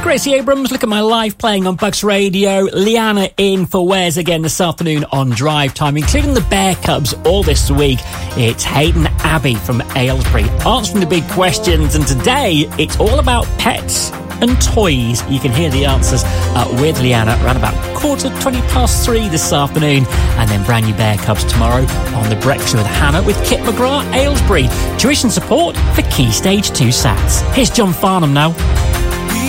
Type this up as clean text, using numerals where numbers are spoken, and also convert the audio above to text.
Gracie Abrams, look at my live playing on Bucks Radio. Liana in for Wes again this afternoon on Drive Time, including the Bear Cubs all this week. It's Hayden Abbey from Aylesbury answering the big questions, and today it's all about pets and toys. You can hear the answers with Liana around about 3:15 this afternoon, and then brand new Bear Cubs tomorrow on the Breakfast with Hannah with Kit McGrath, Aylesbury. Tuition support for Key Stage 2 SATs. Here's John Farnham now.